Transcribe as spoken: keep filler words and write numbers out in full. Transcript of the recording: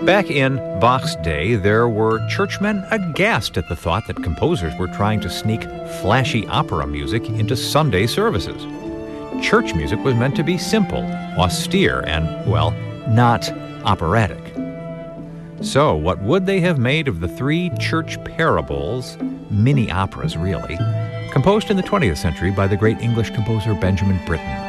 Back in Bach's day, there were churchmen aghast at the thought that composers were trying to sneak flashy opera music into Sunday services. Church music was meant to be simple, austere, and, well, not operatic. So, what would they have made of the three church parables, mini operas really, composed in the twentieth century by the great English composer Benjamin Britten?